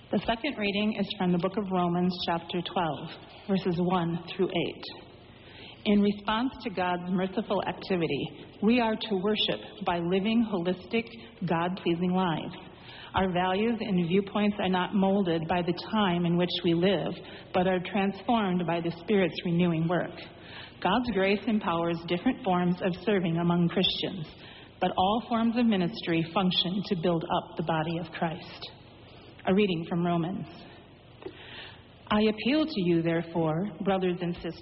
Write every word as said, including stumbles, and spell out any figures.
The second reading is from the book of Romans, chapter twelve, verses one through eight. In response to God's merciful activity, we are to worship by living holistic, God-pleasing lives. Our values and viewpoints are not molded by the time in which we live, but are transformed by the Spirit's renewing work. God's grace empowers different forms of serving among Christians, but all forms of ministry function to build up the body of Christ. A reading from Romans. I appeal to you, therefore, brothers and sisters,